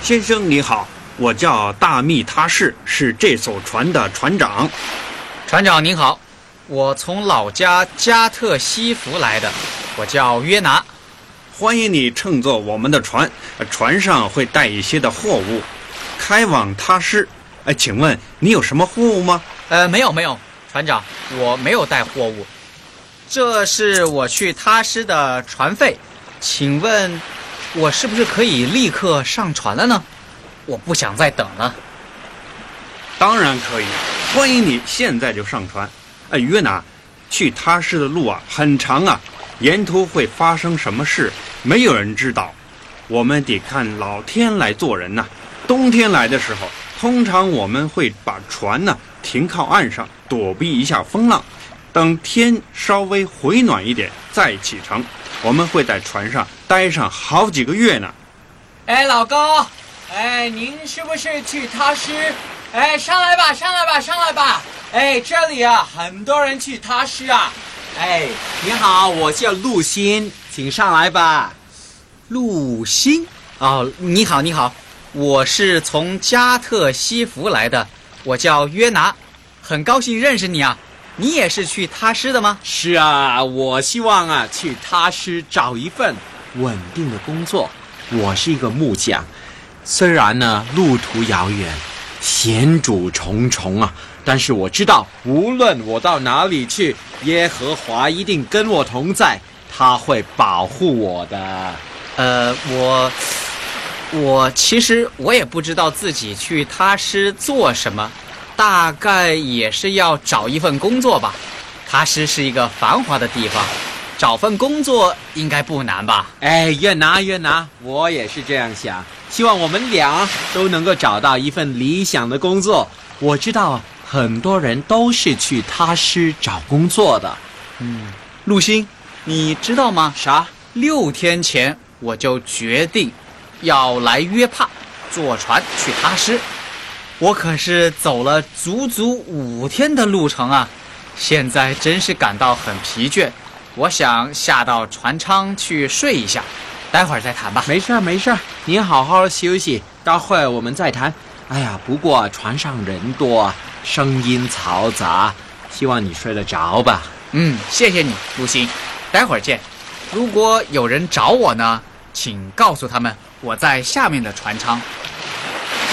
先生你好，我叫大密他士，是这艘船的船长。 船长您好，我从老家加特西弗来的，我叫约拿。 欢迎你乘坐我们的船，船上会带一些的货物，开往他施。请问你有什么货物吗？ 没有，船长，我没有带货物。这是我去他施的船费，请问我是不是可以立刻上船了呢？我不想再等了。 当然可以，欢迎你现在就上船。约拿，去他施的路很长沿途会发生什么事，没有人知道，我们得看老天来做人冬天来的时候，通常我们会把船停靠岸上，躲避一下风浪，等天稍微回暖一点再启程。我们会在船上待上好几个月呢。 老高，您是不是去他施？上来吧！这里很多人去他施你好，我叫陆欣，请上来吧。 陆欣？你好，我是从加特西弗来的，我叫约拿，很高兴认识你啊。你也是去他施的吗？ 是啊，我希望去他施找一份稳定的工作。我是一个木匠，虽然路途遥远，险阻重重但是我知道无论我到哪里去，耶和华一定跟我同在，他会保护我的。 我其实也不知道自己去他施做什么，大概也是要找一份工作吧。他施是一个繁华的地方，找份工作应该不难吧？ 约拿，我也是这样想，希望我们俩都能够找到一份理想的工作。我知道很多人都是去他施找工作的。 陆欣，你知道吗？ 啥 ？6天前我就决定要来约帕，坐船去他施。我可是走了足足5天的路程现在真是感到很疲倦，我想下到船舱去睡一下，待会儿再谈吧。 没事，你好好休息，待会儿我们再谈。不过船上人多，声音嘈杂，希望你睡得着吧。 谢谢你，陆欣，待会儿见。如果有人找我呢，请告诉他们我在下面的船舱，